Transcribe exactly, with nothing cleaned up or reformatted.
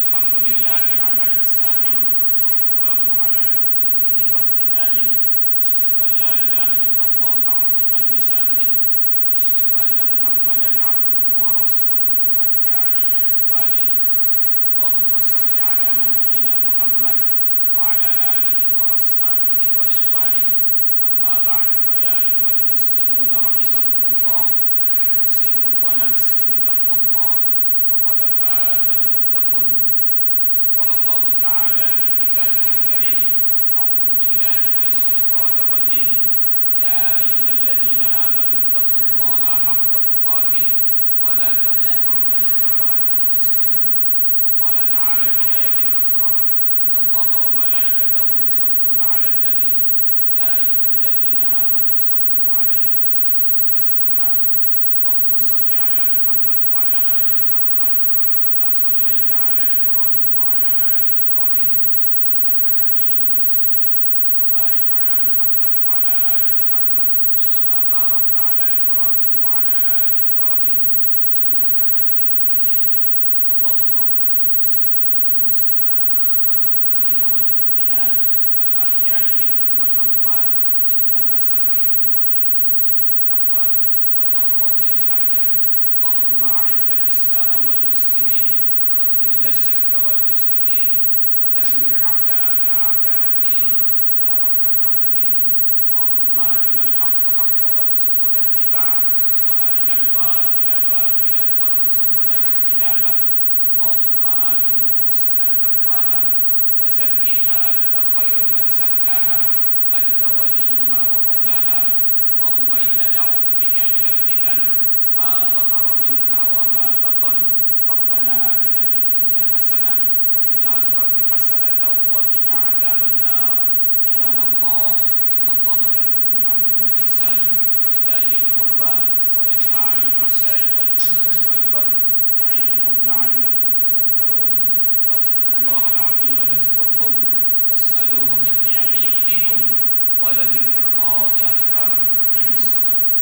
الحمد لله على إحسانه، والشكر له على توفيقه وامتنانه. أشهد أن لا إله إلا الله تعظيما لشأنه، وأشهد أن محمدا عبده ورسوله الداعي إلى رضوانه. اللهم صل على نبينا محمد وعلى آله وأصحابه وإخوانه. أما بعد، فيا أيها المسلمون رحمكم الله، أوصيكم ونفسي بتقوى الله، فقد فاز المتقون. قال الله تعالى في كتابه الكريم: أعوذ بالله من الشيطان الرجيم. يا أيها الذين آمنوا اتقوا الله حق تقاته ولا تموتن إلا وأنتم مسلمون. وقال تعالى في آية أخرى: إن الله وملائكته يصلون على النبي يا أيها الذين آمنوا صلوا عليه وسلموا تسليما. اللهم صل على محمد وعلى آل محمد كما صليت على إبراهيم وعلى آل إبراهيم إنك حميد مجيد. وبارك على محمد وعلى آل محمد كما باركت على إبراهيم وعلى آل إبراهيم إنك حميد مجيد. اللهم اغفر للمسلمين والمسلمات والمؤمنين والمؤمنات الأحياء منهم والأموات إنك سميع قريب مجيب الدعوات ويا قاضي الحاجات. اللهم أعز الإسلام والمسلمين وأذل الشرك والمشركين ودمر أعداءك أعداء الدين يا رب العالمين. اللهم أرنا الحق حقا وارزقنا اتباعه، وأرنا الباطل باطلا وارزقنا اجتنابه. اللهم آت نفوسنا تقواها وزكيها أنت خير من زكاها، أنت وليها ومولاها. اللهم إنا نعوذ بك من الفتن ما ظهر منها وما بطن. ربنا آتنا في الدنيا حسنة وفي الآخرة حسنة وقنا عذاب النار. عباد الله، إن الله يأمر بالعدل والإحسان وإيتاء ذي القربى وينهى عن الفحشاء والمنكر والبغي يعظكم لعلكم تذكرون. واذكروا الله العظيم يذكركم، واسألوه من نعمه يؤتكم، ولذكر الله أكبر. أقيموا الصلاة.